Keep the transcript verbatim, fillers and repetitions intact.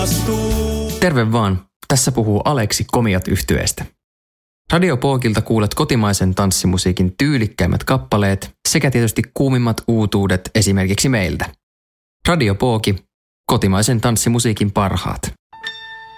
ihastuu. Terve vaan, tässä puhuu Aleksi Komiat -yhtyeestä. Radio Pookilta kuulet kotimaisen tanssimusiikin tyylikkäimmät kappaleet sekä tietysti kuumimmat uutuudet esimerkiksi meiltä. Radio Pooki, kotimaisen tanssimusiikin parhaat.